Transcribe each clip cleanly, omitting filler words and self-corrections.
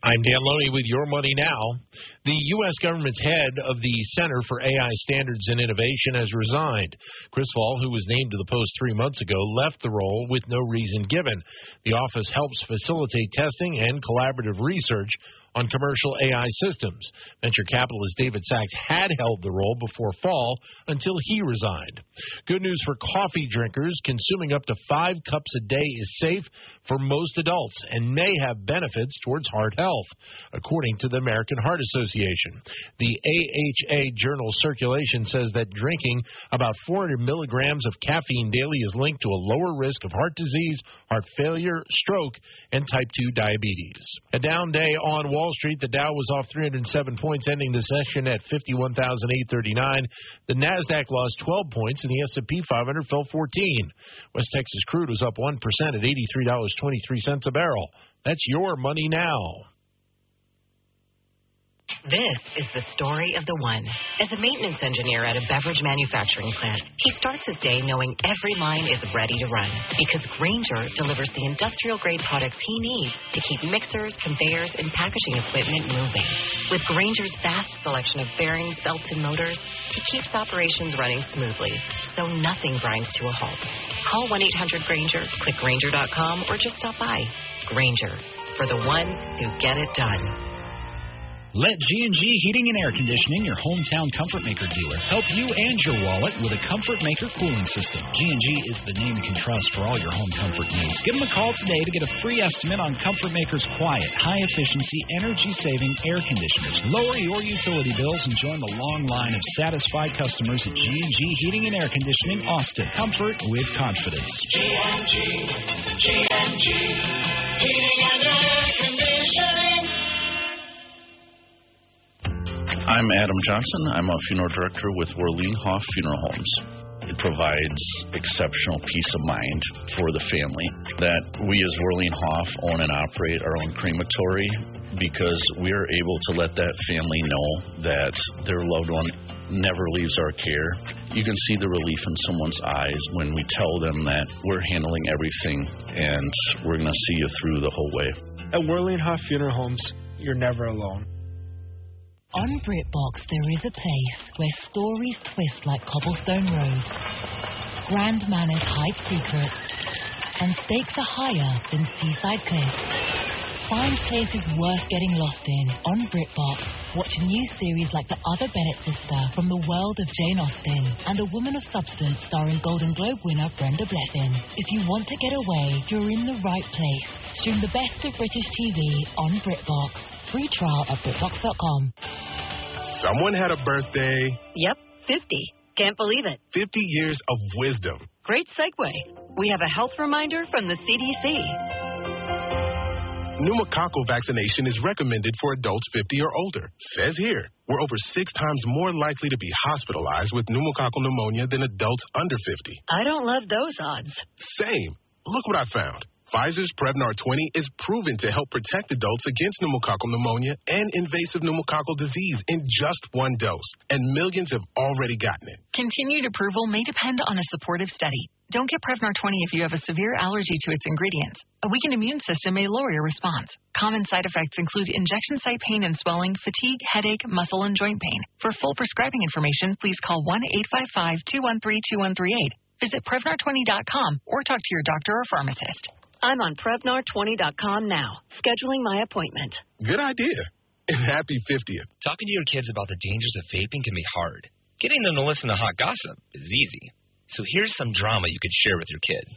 I'm Dan Loney with Your Money Now. The U.S. government's head of the Center for AI Standards and Innovation has resigned. Chris Fall, who was named to the post 3 months ago, left the role with no reason given. The office helps facilitate testing and collaborative research on commercial AI systems. Venture capitalist David Sachs had held the role before Fall until he resigned. Good news for coffee drinkers. Consuming up to 5 cups a day is safe for most adults and may have benefits towards heart health, according to the American Heart Association. The AHA journal Circulation says that drinking about 400 milligrams of caffeine daily is linked to a lower risk of heart disease, heart failure, stroke, and type 2 diabetes. A down day on Wall Street. The Dow was off 307 points, ending the session at 51,839. The Nasdaq lost 12 points, and the S&P 500 fell 14. West Texas crude was up 1% at $83.23 a barrel. That's Your Money Now. This is the story of the one. As a maintenance engineer at a beverage manufacturing plant, he starts his day knowing every line is ready to run because Grainger delivers the industrial-grade products he needs to keep mixers, conveyors, and packaging equipment moving. With Grainger's vast selection of bearings, belts, and motors, he keeps operations running smoothly, so nothing grinds to a halt. Call 1-800-GRAINGER, click Grainger.com, or just stop by. Grainger, for the ones who get it done. Let G&G Heating and Air Conditioning, your hometown Comfort Maker dealer, help you and your wallet with a Comfort Maker cooling system. G&G is the name you can trust for all your home comfort needs. Give them a call today to get a free estimate on Comfort Maker's quiet, high-efficiency, energy-saving air conditioners. Lower your utility bills and join the long line of satisfied customers at G&G Heating and Air Conditioning, Austin. Comfort with confidence. G&G Heating and Air Conditioning. I'm Adam Johnson. I'm a funeral director with Worleen Hoff Funeral Homes. It provides exceptional peace of mind for the family that we as Worleen Hoff own and operate our own crematory because we are able to let that family know that their loved one never leaves our care. You can see the relief in someone's eyes when we tell them that we're handling everything and we're going to see you through the whole way. At Worleen Hoff Funeral Homes, you're never alone. On BritBox, there is a place where stories twist like cobblestone roads, grand manners hide secrets, and stakes are higher than seaside cliffs. Find places worth getting lost in on BritBox. Watch a new series like The Other Bennett Sister from the world of Jane Austen and A Woman of Substance starring Golden Globe winner Brenda Blethyn. If you want to get away, you're in the right place. Stream the best of British TV on BritBox. Free trial at BritBox.com. Someone had a birthday. Yep, 50. Can't believe it. 50 years of wisdom. Great segue. We have a health reminder from the CDC. Pneumococcal vaccination is recommended for adults 50 or older. Says here, we're over 6 times more likely to be hospitalized with pneumococcal pneumonia than adults under 50. I don't love those odds. Same. Look what I found. Pfizer's Prevnar 20 is proven to help protect adults against pneumococcal pneumonia and invasive pneumococcal disease in just 1 dose, and millions have already gotten it. Continued approval may depend on a supportive study. Don't get Prevnar 20 if you have a severe allergy to its ingredients. A weakened immune system may lower your response. Common side effects include injection site pain and swelling, fatigue, headache, muscle, and joint pain. For full prescribing information, please call 1-855-213-2138. Visit Prevnar20.com or talk to your doctor or pharmacist. I'm on Prevnar20.com now, scheduling my appointment. Good idea. And happy 50th. Talking to your kids about the dangers of vaping can be hard. Getting them to listen to hot gossip is easy. So here's some drama you could share with your kid.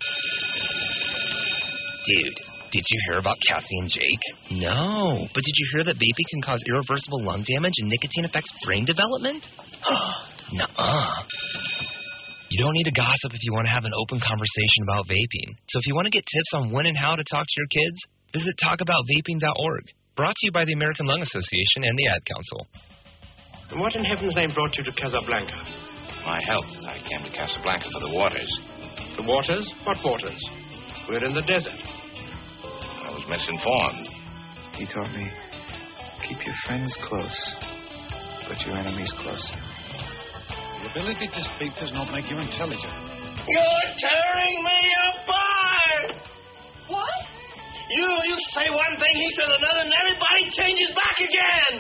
Dude, did you hear about Cassie and Jake? No, but did you hear that vaping can cause irreversible lung damage and nicotine affects brain development? Nuh-uh. You don't need to gossip if you want to have an open conversation about vaping. So if you want to get tips on when and how to talk to your kids, visit talkaboutvaping.org. Brought to you by the American Lung Association and the Ad Council. And what in heaven's name brought you to Casablanca? My health. I came to Casablanca for the waters. The waters? What waters? We're in the desert. I was misinformed. He taught me, keep your friends close, but your enemies closer. The ability to speak does not make you intelligent. You're tearing me apart! What? You say one thing, he says another, and everybody changes back again.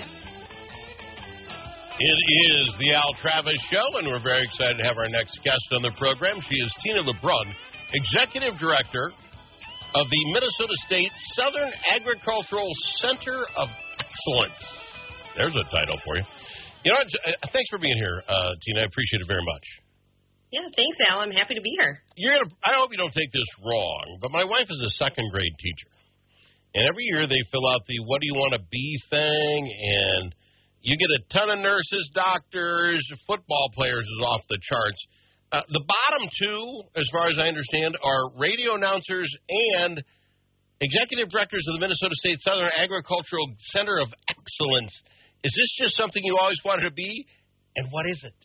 It is the Al Travis Show, and we're very excited to have our next guest on the program. She is Tina LeBrun, Executive Director of the Minnesota State Southern Agricultural Center of Excellence. There's a title for you. You know, thanks for being here, Tina. I appreciate it very much. Yeah, thanks, Al. I'm happy to be here. I hope you don't take this wrong, but my wife is a second-grade teacher. And every year they fill out the what do you want to be thing, and you get a ton of nurses, doctors, football players is off the charts. The bottom two, as far as I understand, are radio announcers and executive directors of the Minnesota State Southern Agricultural Center of Excellence. Is this just something you always wanted to be, and what is it?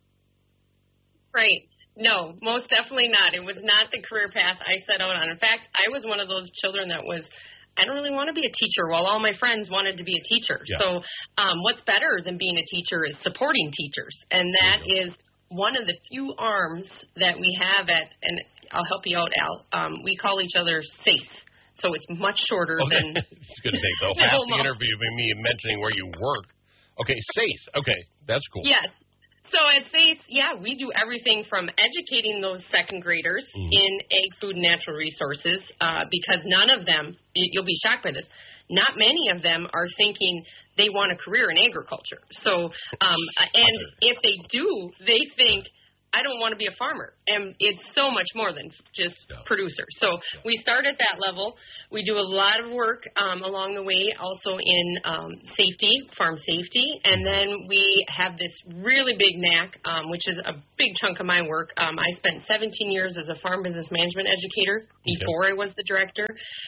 Right. No, most definitely not. It was not the career path I set out on. In fact, I was one of those children that was, I don't really want to be a teacher, while all my friends wanted to be a teacher. Yeah. So what's better than being a teacher is supporting teachers, and that is one of the few arms that we have at, and I'll help you out, Al, we call each other SACE. So it's much shorter than... It's going to take the half the interview of me mentioning where you work. Okay, SACE. Okay, that's cool. Yes. So at SACE, we do everything from educating those second graders in ag, food, and natural resources because none of them, you'll be shocked by this, not many of them are thinking they want a career in agriculture. So, and if they do, they think, I don't want to be a farmer. And it's so much more than just producers. So we start at that level. We do a lot of work along the way, also in safety, farm safety. And then we have this really big knack, which is a big chunk of my work. I spent 17 years as a farm business management educator before I was the director.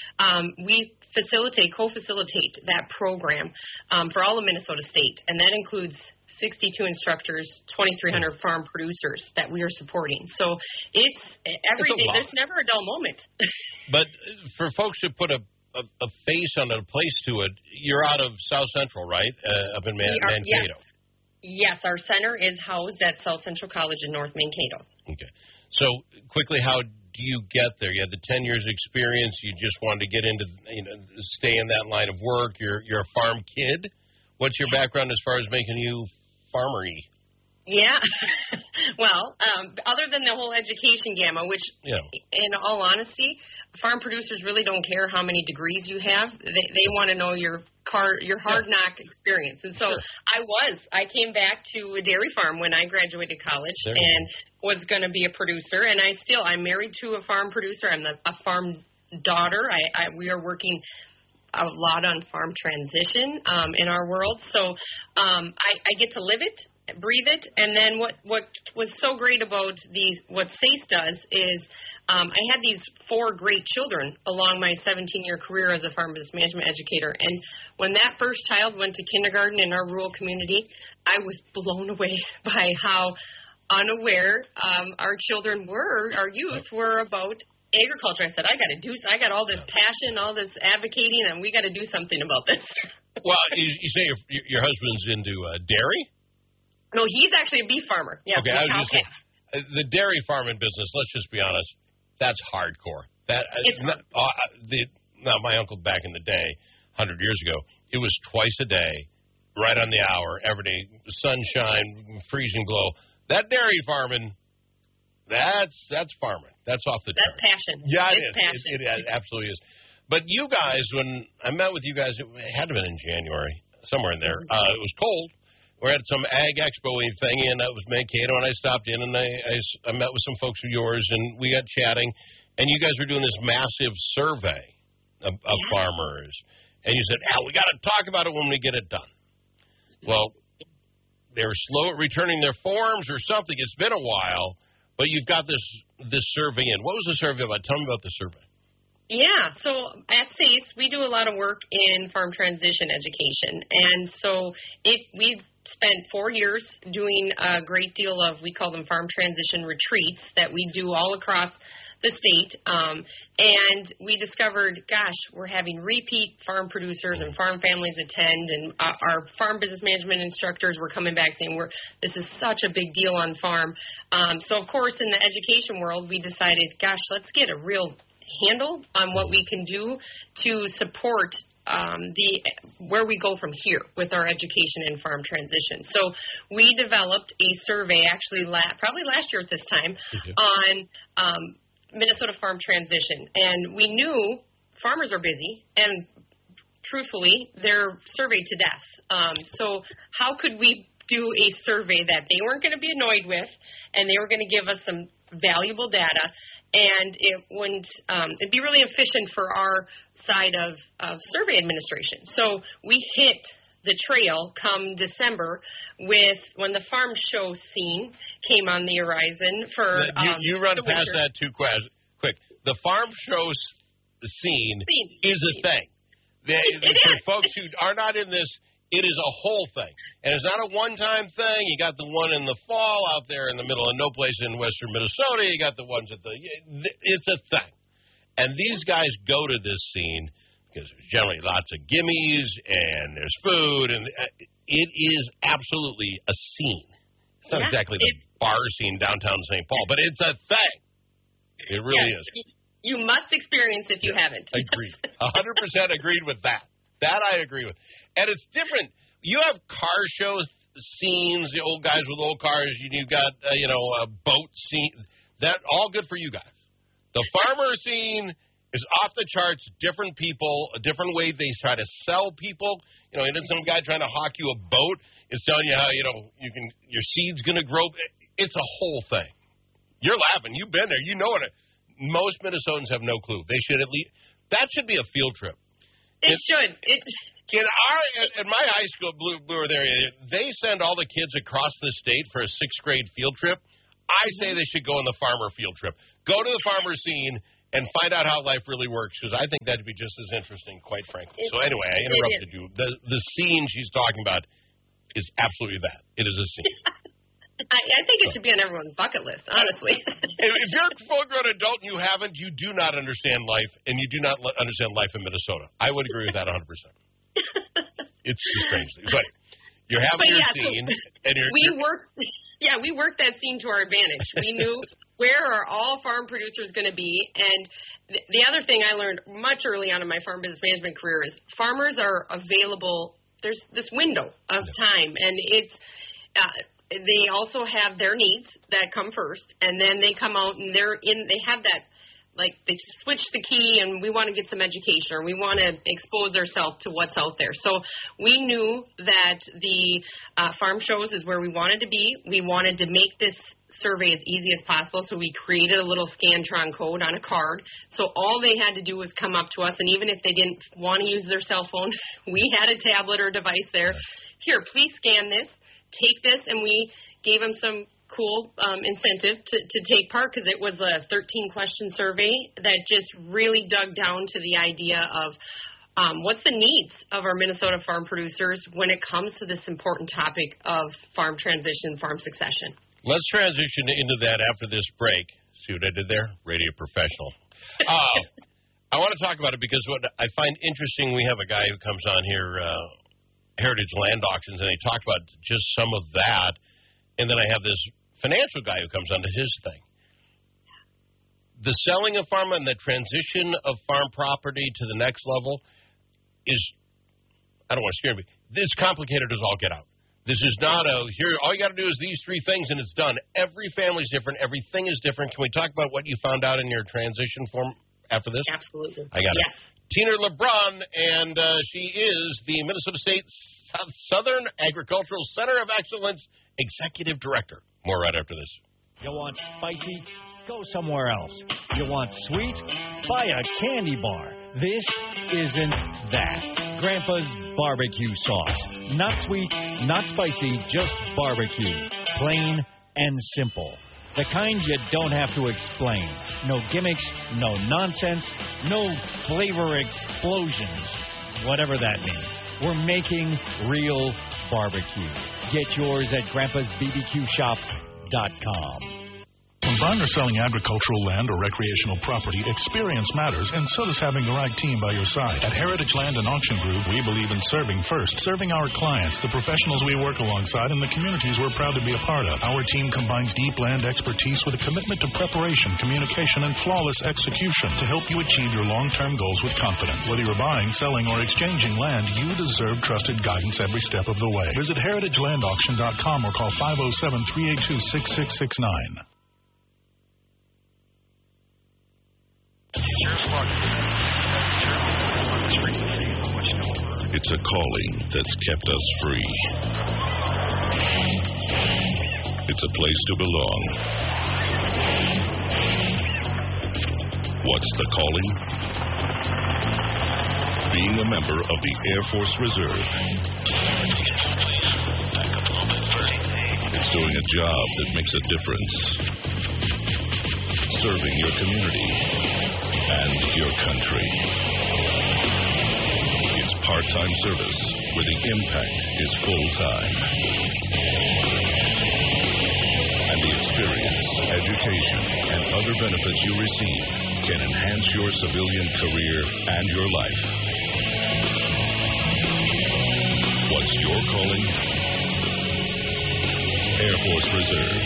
We co-facilitate that program for all of Minnesota State. And that includes 62 instructors, 2,300 farm producers that we are supporting. So it's every day. There's never a dull moment. But for folks who put a face on a place to it, you're out of South Central, right? Up in Mankato. Yes, our center is housed at South Central College in North Mankato. Okay. So quickly, how do you get there? You had the 10 years experience. You just wanted to get into, stay in that line of work. You're a farm kid. What's your background as far as making you farmery? Yeah. Well, other than the whole education gamma, which, in all honesty, farm producers really don't care how many degrees you have. They want to know your hard knock experience. And so I came back to a dairy farm when I graduated college and was going to be a producer. And I'm married to a farm producer. I'm a farm daughter. We are working a lot on farm transition in our world. So I get to live it, breathe it, and then what was so great about what SACE does is I had these 4 great children along my 17-year career as a farm business management educator, and when that first child went to kindergarten in our rural community, I was blown away by how unaware our children were, our youth were about agriculture. I said, I got all this passion, all this advocating, and we got to do something about this. Well, you say your husband's into dairy? No, he's actually a beef farmer. Yeah. Okay, I was just saying, the dairy farming business, let's just be honest, that's hardcore. Now, my uncle back in the day, 100 years ago, it was twice a day, right on the hour, every day, sunshine, freezing glow. That dairy farming, that's farming. That's off the chart. That's passion. Yeah, it is. Passion. It absolutely is. But you guys, when I met with you guys, it had to have been in January, somewhere in there. It was cold. We had some Ag Expo thing, and that was Mankato, and I stopped in, and I met with some folks of yours, and we got chatting, and you guys were doing this massive survey of farmers. And you said, Al, we got to talk about it when we get it done. Well, they were slow at returning their forms or something. It's been a while. But you've got this survey in. What was the survey about? Tell me about the survey. Yeah, so at SACE, we do a lot of work in farm transition education. And so we've spent 4 years doing a great deal of, we call them farm transition retreats that we do all across the state. And we discovered, gosh, we're having repeat farm producers and farm families attend, and our farm business management instructors were coming back saying, this is such a big deal on farm. So, of course, in the education world, we decided, gosh, let's get a real handle on what we can do to support where we go from here with our education and farm transition. So we developed a survey, actually probably last year at this time, on Minnesota farm transition. And we knew farmers are busy, and truthfully, they're surveyed to death. So how could we do a survey that they weren't going to be annoyed with, and they were going to give us some valuable data, and it wouldn't it'd be really efficient for our side of survey administration. So we hit the trail come December with when the farm show scene came on the horizon for you run the past winter. that too quick. The farm show scene is a thing. For folks who are not in this, it is a whole thing. And it's not a one-time thing. You got the one in the fall out there in the middle of no place in western Minnesota. You got the ones at it's a thing. And these guys go to this scene because there's generally lots of gimmies and there's food, and it is absolutely a scene. It's not exactly the bar scene downtown St. Paul, but it's a thing. It really is. You must experience if you haven't. Agreed. 100% agreed with that. That I agree with. And it's different. You have car show scenes, the old guys with old cars. You've got, a boat scene. That all good for you guys. The farmer scene is off the charts. Different people, a different way they try to sell people. And then some guy trying to hawk you a boat is telling you how, your seed's going to grow. It's a whole thing. You're laughing. You've been there. You know it. Most Minnesotans have no clue. They should at least. That should be a field trip. It should. In my high school, Blue Earth area, they send all the kids across the state for a 6th grade field trip. I say they should go on the farmer field trip. Go to the farmer scene and find out how life really works, because I think that'd be just as interesting, quite frankly. So anyway, I interrupted you. The scene she's talking about is absolutely that. It is a scene. I think it should be on everyone's bucket list, honestly. If you're a full-grown adult and you haven't, you do not understand life, and you do not understand life in Minnesota. I would agree with that 100%. It's strange. But you're having your scene, and we worked that scene to our advantage. We knew where are all farm producers going to be, and the other thing I learned much early on in my farm business management career is farmers are available. There's this window of time, and it's they also have their needs that come first, and then they come out and they have that, like, they switch the key and we want to get some education, or we want to expose ourselves to what's out there. So we knew that the farm shows is where we wanted to be. We wanted to make this survey as easy as possible, so we created a little Scantron code on a card. So all they had to do was come up to us, and even if they didn't want to use their cell phone, we had a tablet or device there. Here, please scan this. Take this, and we gave them some cool incentive to take part, because it was a 13-question survey that just really dug down to the idea of what's the needs of our Minnesota farm producers when it comes to this important topic of farm transition, farm succession. Let's transition into that after this break. See what I did there? Radio professional. I want to talk about it because what I find interesting, we have a guy who comes on here, Heritage Land Auctions, and they talk about just some of that. And then I have this financial guy who comes on to his thing. The selling of farm and the transition of farm property to the next level is, I don't want to scare me, it's complicated as all get out. This is not here, all you got to do is these 3 things and it's done. Every family's different. Everything is different. Can we talk about what you found out in your transition form after this? Absolutely. I got it. Tina LeBrun, and she is the Minnesota State Southern Agricultural Center of Excellence Executive Director. More right after this. You want spicy? Go somewhere else. You want sweet? Buy a candy bar. This isn't that. Grandpa's barbecue sauce. Not sweet, not spicy, just barbecue. Plain and simple. The kind you don't have to explain. No gimmicks, no nonsense, no flavor explosions. Whatever that means. We're making real barbecue. Get yours at Grandpa'sBBQShop.com. When buying or selling agricultural land or recreational property, experience matters, and so does having the right team by your side. At Heritage Land and Auction Group, we believe in serving first, serving our clients, the professionals we work alongside, and the communities we're proud to be a part of. Our team combines deep land expertise with a commitment to preparation, communication, and flawless execution to help you achieve your long-term goals with confidence. Whether you're buying, selling, or exchanging land, you deserve trusted guidance every step of the way. Visit heritagelandauction.com or call 507-382-6669. It's a calling that's kept us free. It's a place to belong. What's the calling? Being a member of the Air Force Reserve. It's doing a job that makes a difference. Serving your community and your country. It's part-time service where the impact is full-time. And the experience, education, and other benefits you receive can enhance your civilian career and your life. What's your calling? Air Force Reserve.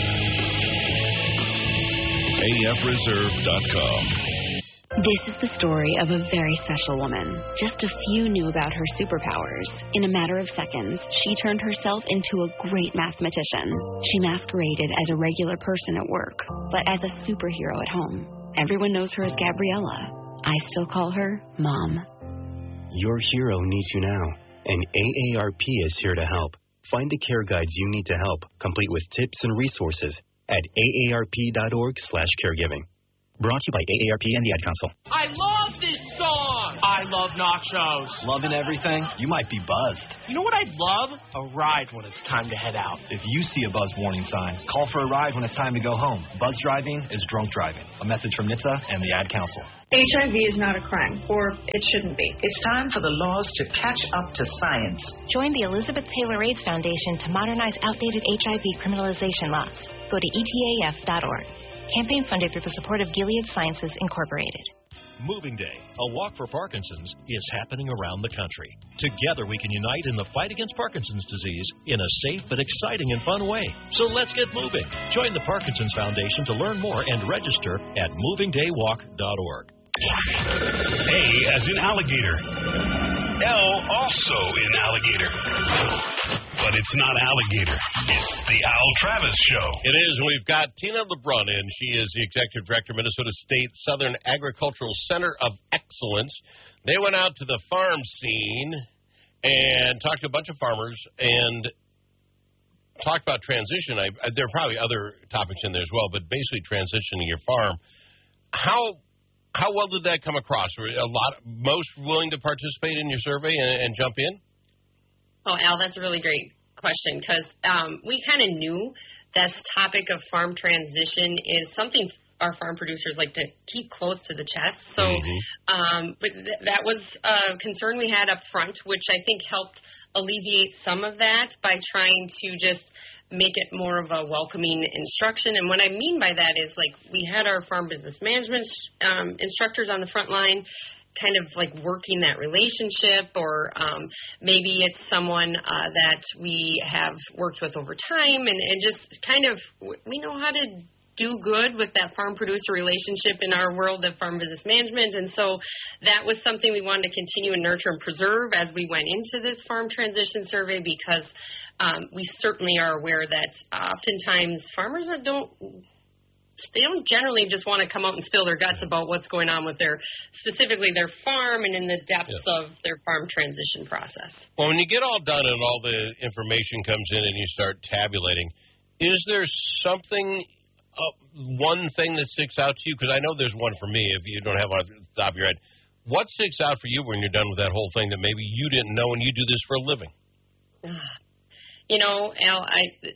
AFReserve.com. This is the story of a very special woman. Just a few knew about her superpowers. In a matter of seconds, she turned herself into a great mathematician. She masqueraded as a regular person at work, but as a superhero at home. Everyone knows her as Gabriella. I still call her Mom. Your hero needs you now, and AARP is here to help. Find the care guides you need to help, complete with tips and resources at aarp.org/caregiving. Brought to you by AARP and the Ad Council. I love this song. I love nachos. Loving everything? You might be buzzed. You know what I'd love? A ride when it's time to head out. If you see a buzz warning sign, call for a ride when it's time to go home. Buzz driving is drunk driving. A message from NHTSA and the Ad Council. HIV is not a crime, or it shouldn't be. It's time for the laws to catch up to science. Join the Elizabeth Taylor AIDS Foundation to modernize outdated HIV criminalization laws. Go to etaf.org. Campaign funded through the support of Gilead Sciences, Incorporated. Moving Day, a walk for Parkinson's, is happening around the country. Together we can unite in the fight against Parkinson's disease in a safe but exciting and fun way. So let's get moving. Join the Parkinson's Foundation to learn more and register at movingdaywalk.org. A as in alligator. L also in alligator. But it's not alligator. It's the Al Travis Show. It is. We've got Tina LeBrun in. She is the Executive Director of Minnesota State Southern Agricultural Center of Excellence. They went out to the farm scene and talked to a bunch of farmers and talked about transition. There are probably other topics in there as well, but basically transitioning your farm. How well did that come across? Were most willing to participate in your survey and jump in? Oh, Al, that's a really great question because we kind of knew this topic of farm transition is something our farm producers like to keep close to the chest. So but that was a concern we had up front, which I think helped alleviate some of that by trying to just make it more of a welcoming instruction. And what I mean by that is, like, we had our farm business management instructors on the front line kind of like working that relationship, or maybe it's someone that we have worked with over time and just kind of, we know how to do good with that farm-producer relationship in our world of farm business management. And so that was something we wanted to continue and nurture and preserve as we went into this farm transition survey, because we certainly are aware that oftentimes farmers don't generally just want to come out and spill their guts about what's going on with specifically their farm and in the depths of their farm transition process. Well, when you get all done and all the information comes in and you start tabulating, is there something, one thing that sticks out to you? Because I know there's one for me if you don't have one at the top of your head. What sticks out for you when you're done with that whole thing that maybe you didn't know and you do this for a living? You know, Al, I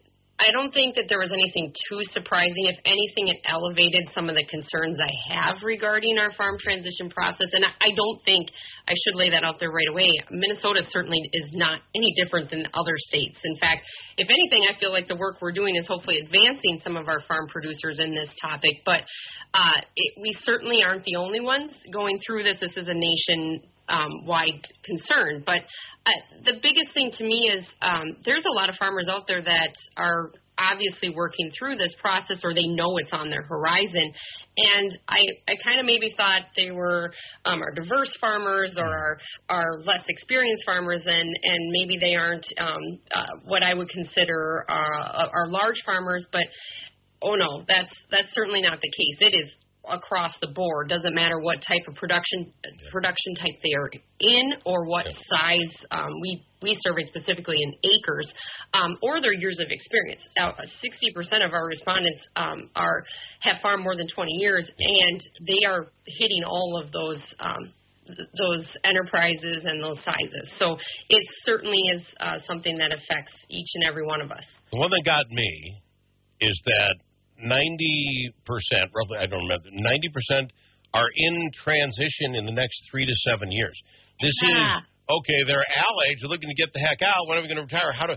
I don't think that there was anything too surprising. If anything, it elevated some of the concerns I have regarding our farm transition process. And I don't think I should lay that out there right away. Minnesota certainly is not any different than other states. In fact, if anything, I feel like the work we're doing is hopefully advancing some of our farm producers in this topic. But we certainly aren't the only ones going through this. This is a nation-wide concern. But the biggest thing to me is there's a lot of farmers out there that are obviously working through this process, or they know it's on their horizon. And I kind of maybe thought they were our diverse farmers or our less experienced farmers, and maybe they aren't what I would consider our large farmers. But, oh, no, that's certainly not the case. It is across the board. Doesn't matter what type of production type they are in, or what size we survey specifically in acres, or their years of experience. 60% of our respondents have farmed more than 20 years, and they are hitting all of those enterprises and those sizes. So it certainly is something that affects each and every one of us. The one that got me is that 90%, roughly, I don't remember, 90% are in transition in the next 3 to 7 years. This is, okay, they're our age, they're looking to get the heck out, when are we going to retire? 90%?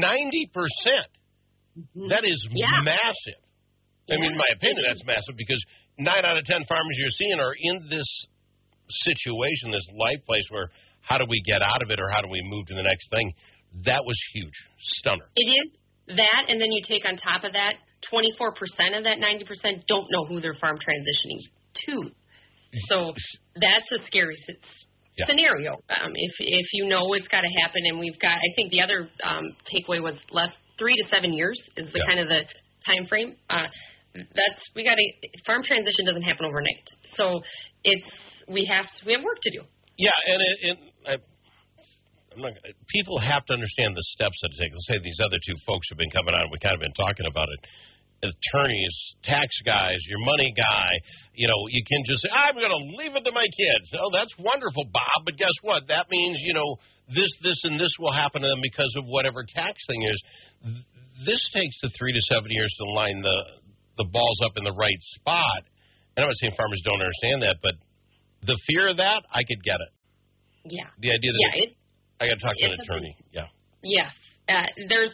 That is massive. I mean, in my opinion, that's massive, because 9 out of 10 farmers you're seeing are in this situation, this life place where how do we get out of it, or how do we move to the next thing? That was huge. Stunner. It is that, and then you take on top of that, 24% of that 90% don't know who they're farm transitioning to. So that's a scary scenario. If you know it's got to happen, and we've got, I think the other takeaway was 3 to 7 years is the kind of the time frame. Farm transition doesn't happen overnight. So we have work to do. Yeah, and people have to understand the steps that it takes. Let's say these other two folks have been coming on. We've kind of been talking about it. Attorneys, tax guys, your money guy, you can just say, I'm going to leave it to my kids. Oh, that's wonderful, Bob, but guess what? That means, this, and this will happen to them because of whatever tax thing is. This takes the 3 to 7 years to line the balls up in the right spot. And I'm not saying farmers don't understand that, but the fear of that, I could get it. Yeah. The idea that I got to talk to an attorney. Yeah. Yes. There's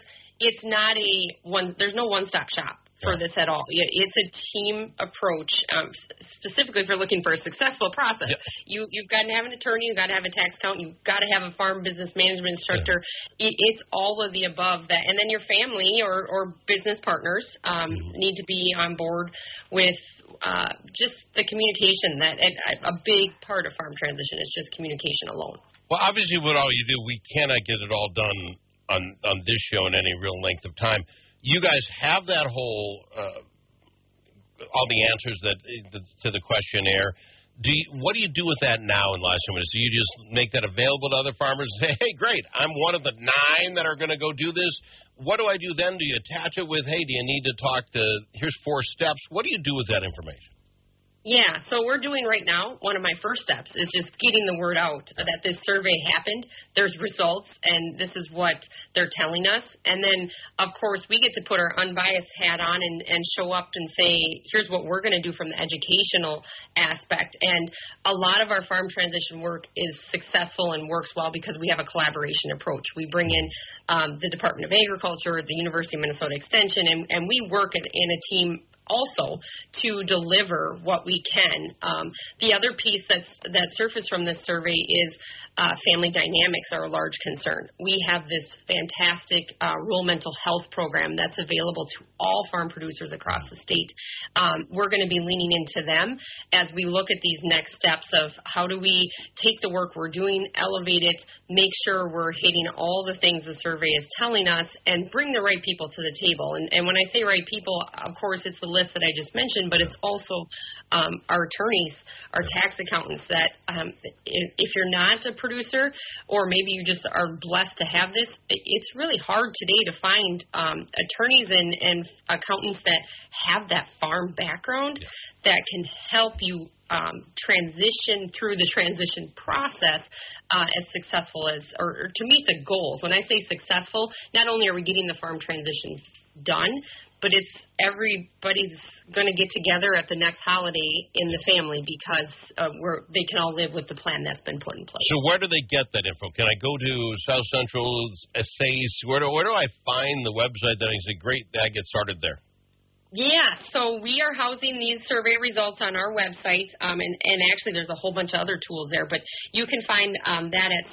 no one-stop shop for this at all. It's a team approach, specifically if you're looking for a successful process. Yep. You've got to have an attorney, you've got to have a tax accountant, you've got to have a farm business management instructor. It's all of the above that. And then your family or business partners need to be on board with just the communication. That a big part of farm transition is just communication alone. Well, obviously, with all you do, we cannot get it all done on this show in any real length of time. You guys have that whole, all the answers to the questionnaire. What do you do with that now in the last 2 minutes? Do you just make that available to other farmers and say, hey, great, I'm one of the 9 that are going to go do this? What do I do then? Do you attach it with, hey, do you need to talk to, here's 4 steps? What do you do with that information? Yeah, so we're doing right now, one of my first steps is just getting the word out that this survey happened, there's results, and this is what they're telling us. And then, of course, we get to put our unbiased hat on and show up and say, here's what we're going to do from the educational aspect. And a lot of our farm transition work is successful and works well because we have a collaboration approach. We bring in the Department of Agriculture, the University of Minnesota Extension, and we work in a team also to deliver what we can. The other piece that surfaced from this survey is family dynamics are a large concern. We have this fantastic rural mental health program that's available to all farm producers across the state. We're going to be leaning into them as we look at these next steps of how do we take the work we're doing, elevate it, make sure we're hitting all the things the survey is telling us, and bring the right people to the table. And when I say right people, of course, it's the list that I just mentioned, but it's also our attorneys, our tax accountants, that if you're not a producer or maybe you just are blessed to have this, it's really hard today to find attorneys and accountants that have that farm background that can help you transition through the transition process as successful as, or to meet the goals. When I say successful, not only are we getting the farm transition done, but it's everybody's going to get together at the next holiday in the family because they can all live with the plan that's been put in place. So where do they get that info? Can I go to South Central's essays? Where do I find the website that I say, great, I get started there? Yeah, so we are housing these survey results on our website, and actually there's a whole bunch of other tools there, but you can find that at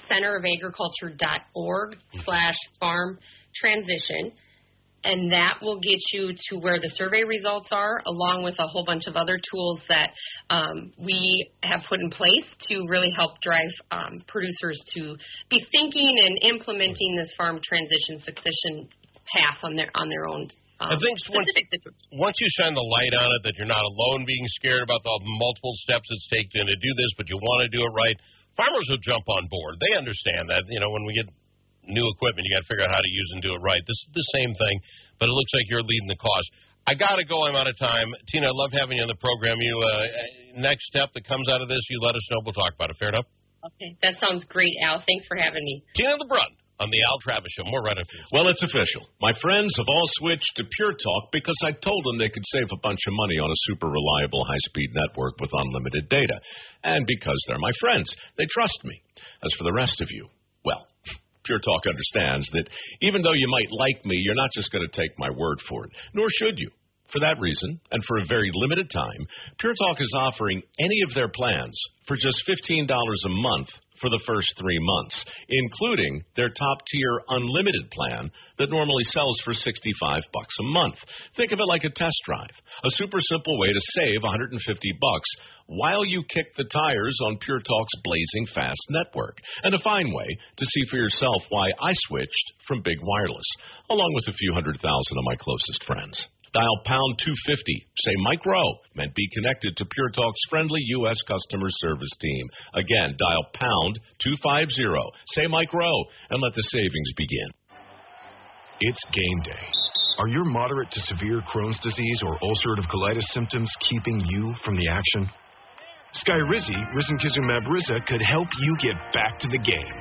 centerofagriculture.org/farm transition, and that will get you to where the survey results are, along with a whole bunch of other tools that we have put in place to really help drive producers to be thinking and implementing this farm transition succession path on their own. I think once you shine the light on it, that you're not alone being scared about the multiple steps it's taken to do this, but you want to do it right, farmers will jump on board. They understand that, when we get new equipment, you got to figure out how to use and do it right. This is the same thing, but it looks like you're leading the cause. I got to go. I'm out of time. Tina, I love having you on the program. You next step that comes out of this, you let us know. We'll talk about it. Fair enough? Okay. That sounds great, Al. Thanks for having me. Tina LeBrun on the Al Travis Show. More right after this. Well, it's official. My friends have all switched to Pure Talk because I told them they could save a bunch of money on a super reliable high-speed network with unlimited data. And because they're my friends, they trust me. As for the rest of you, well, Pure Talk understands that even though you might like me, you're not just going to take my word for it, nor should you. For that reason, and for a very limited time, Pure Talk is offering any of their plans for just $15 a month for the first 3 months, including their top-tier unlimited plan that normally sells for $65 a month. Think of it like a test drive, a super simple way to save $150 while you kick the tires on Pure Talk's blazing fast network, and a fine way to see for yourself why I switched from big wireless, along with a few 100,000 of my closest friends. Dial pound 250, say Mike Rowe, and be connected to Pure Talk's friendly U.S. customer service team. Again, dial pound 250, say Mike Rowe, and let the savings begin. It's game day. Are your moderate to severe Crohn's disease or ulcerative colitis symptoms keeping you from the action? Skyrizi, risankizumab Riza, could help you get back to the game.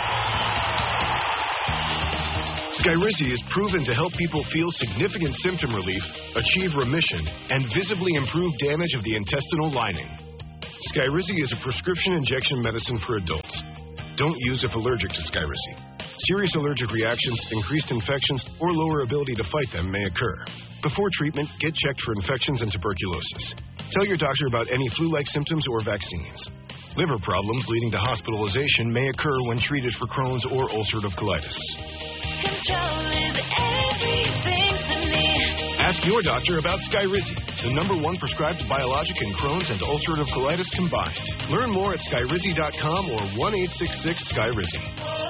Skyrizi is proven to help people feel significant symptom relief, achieve remission, and visibly improve damage of the intestinal lining. Skyrizi is a prescription injection medicine for adults. Don't use if allergic to Skyrizi. Serious allergic reactions, increased infections, or lower ability to fight them may occur. Before treatment, get checked for infections and tuberculosis. Tell your doctor about any flu-like symptoms or vaccines. Liver problems leading to hospitalization may occur when treated for Crohn's or ulcerative colitis. Control is everything to me. Ask your doctor about Skyrizi, the #1 prescribed biologic in Crohn's and ulcerative colitis combined. Learn more at skyrizi.com or 1-866-SKYRIZI.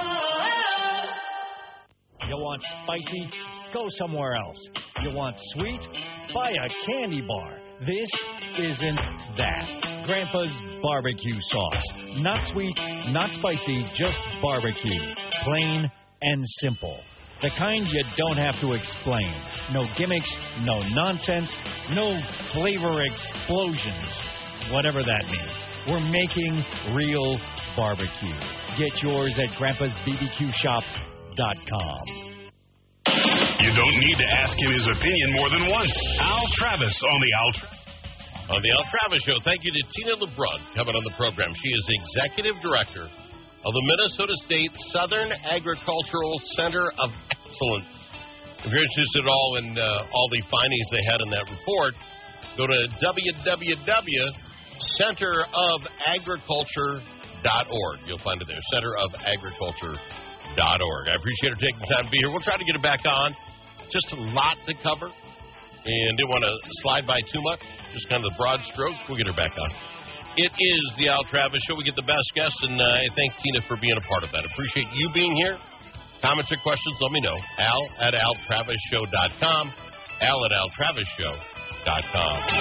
You want spicy? Go somewhere else. You want sweet? Buy a candy bar. This isn't that. Grandpa's barbecue sauce. Not sweet, not spicy, just barbecue. Plain and simple. The kind you don't have to explain. No gimmicks, no nonsense, no flavor explosions. Whatever that means. We're making real barbecue. Get yours at Grandpa'sBBQShop.com. You don't need to ask him his opinion more than once. Al Travis on the Al Travis Show. Thank you to Tina LeBrun coming on the program. She is Executive Director of the Minnesota State Southern Agricultural Center of Excellence. If you're interested at all in all the findings they had in that report, go to www.centerofagriculture.org. You'll find it there, centerofagriculture.org. I appreciate her taking the time to be here. We'll try to get it back on. Just a lot to cover, and didn't want to slide by too much. Just kind of the broad strokes. We'll get her back on. It is the Al Travis Show. We get the best guests, and I thank Tina for being a part of that. Appreciate you being here. Comments or questions, let me know. Al@AlTravisShow.com. Al@AlTravisShow.com.